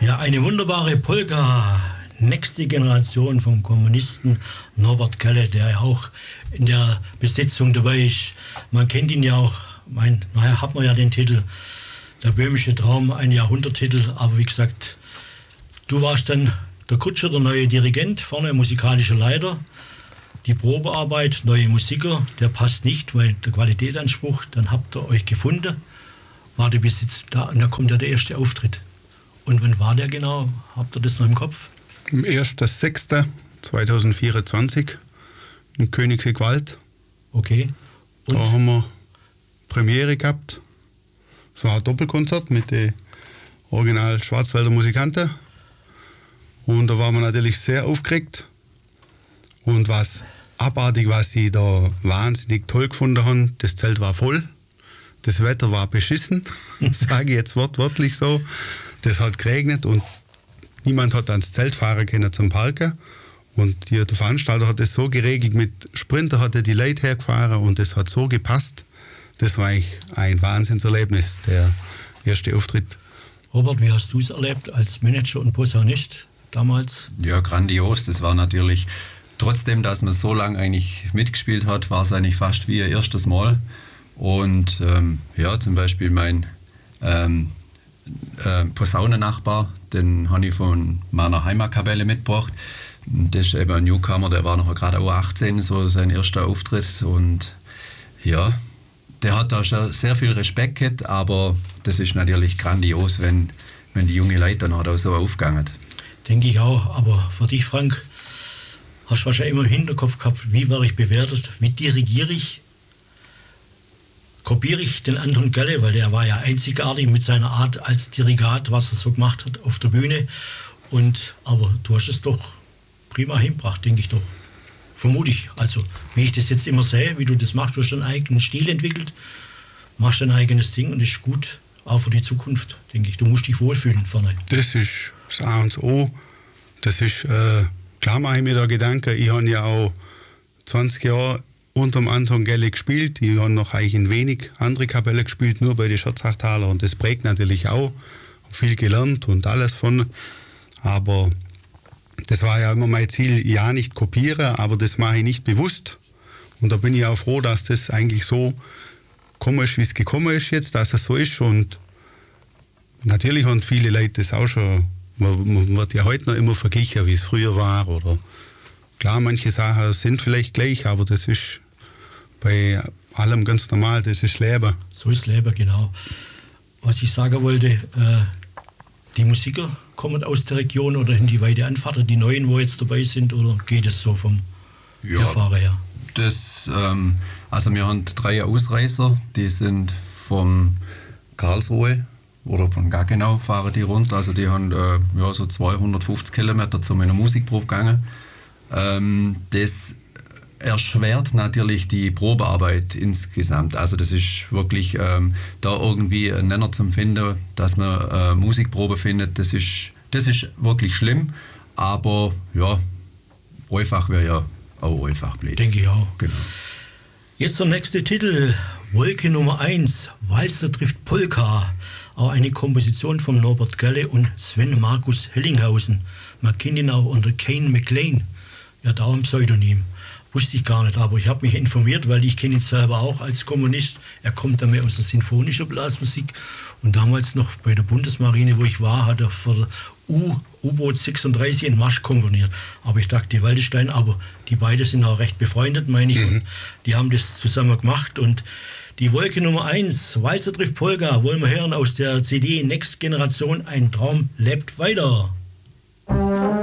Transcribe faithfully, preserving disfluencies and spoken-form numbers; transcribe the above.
Ja, eine wunderbare Polka. Nächste Generation vom Kommunisten Norbert Galle, der ja auch in der Besetzung dabei ist. Man kennt ihn ja auch, mein, naja, hat man ja den Titel Der böhmische Traum, ein Jahrhunderttitel. Aber wie gesagt, du warst dann der Kutscher, der neue Dirigent, vorne musikalischer Leiter. Die Probearbeit, neue Musiker, der passt nicht, weil der Qualitätsanspruch, dann habt ihr euch gefunden. War der bis jetzt da und da kommt ja der erste Auftritt. Und wann war der genau? Habt ihr das noch im Kopf? Am ersten sechsten zweitausendvierundzwanzig in Königsegg-Wald. Okay. Und? Da haben wir Premiere gehabt. Es war ein Doppelkonzert mit den Original Schwarzwälder Musikanten. Und da waren wir natürlich sehr aufgeregt. Und was abartig, was sie da wahnsinnig toll gefunden haben, das Zelt war voll. Das Wetter war beschissen, sage ich jetzt wortwörtlich so. Das hat geregnet und niemand hat ans Zelt fahren können zum Parken. Und die, der Veranstalter hat das so geregelt, mit Sprinter hat er die Leute hergefahren und das hat so gepasst. Das war eigentlich ein Wahnsinnserlebnis, der erste Auftritt. Robert, wie hast du es erlebt als Manager und Posaunist damals? Ja, grandios. Das war natürlich, trotzdem, dass man so lange eigentlich mitgespielt hat, war es eigentlich fast wie ihr erstes Mal. Und ähm, ja, zum Beispiel mein ähm, äh, Posaunennachbar, den habe ich von meiner Heimatkapelle mitgebracht. Das ist eben ein Newcomer, der war noch gerade auch achtzehn, so sein erster Auftritt. Und ja, der hat da schon sehr viel Respekt gehabt, aber das ist natürlich grandios, wenn, wenn die junge Leute dann auch so aufgegangen. Denke ich auch, aber für dich, Frank, hast du wahrscheinlich immer im Hinterkopf gehabt, wie werde ich bewertet, wie dirigiere ich? Kopiere ich den Anton Galle, weil der war ja einzigartig mit seiner Art als Dirigat, was er so gemacht hat auf der Bühne. Und, aber du hast es doch prima hingebracht, denke ich doch. Vermute ich. Also, wie ich das jetzt immer sehe, wie du das machst, du hast deinen eigenen Stil entwickelt, machst dein eigenes Ding und das ist gut, auch für die Zukunft, denke ich. Du musst dich wohlfühlen vorne. Das ist das A und O. Das ist, äh, klar mache ich mir da Gedanken. Ich habe ja auch zwanzig Jahre unter dem Anton Galle gespielt. Ich habe noch eigentlich in wenig andere Kapellen gespielt, nur bei den Scherzachtaler. Und das prägt natürlich auch. Viel gelernt und alles von. Aber das war ja immer mein Ziel, ja nicht kopieren, aber das mache ich nicht bewusst. Und da bin ich auch froh, dass das eigentlich so gekommen ist, wie es gekommen ist jetzt, dass es so ist. Und natürlich haben viele Leute das auch schon, man, man wird ja heute noch immer verglichen, wie es früher war. Oder klar, manche Sachen sind vielleicht gleich, aber das ist bei allem ganz normal, das ist Leben. So ist Leben, genau. Was ich sagen wollte, äh, die Musiker kommen aus der Region oder in die weite Anfahrt, die Neuen, wo jetzt dabei sind, oder geht es so vom ja, Herfahrer her? Das, ähm, also wir haben drei Ausreißer, die sind von Karlsruhe oder von Gaggenau fahren die runter, also die haben äh, ja, so zweihundertfünfzig Kilometer zu meiner Musikprobe gegangen. Ähm, das erschwert natürlich die Probearbeit insgesamt. Also das ist wirklich ähm, da irgendwie einen Nenner zum Finden, dass man äh, Musikprobe findet, das ist, das ist wirklich schlimm, aber ja, einfach wäre ja auch einfach blöd. Denke ich auch. Genau. Jetzt der nächste Titel, Wolke Nummer eins, Walzer trifft Polka. Auch eine Komposition von Norbert Galle und Sven Markus Hellinghausen. Man kennt ihn auch unter Kane McLean. Ja, da ein Pseudonym. Wusste ich gar nicht, aber ich habe mich informiert, weil ich kenne ihn selber auch als Komponist. Er kommt dann mehr aus der sinfonischen Blasmusik. Und damals noch bei der Bundesmarine, wo ich war, hat er für der U, U-Boot sechsunddreißig einen Marsch komponiert. Aber ich dachte, die Waldestein, aber die beiden sind auch recht befreundet, meine ich. Mhm. Und die haben das zusammen gemacht. Und die Wolke Nummer eins, Walzer trifft Polka, wollen wir hören aus der C D Next Generation, ein Traum lebt weiter.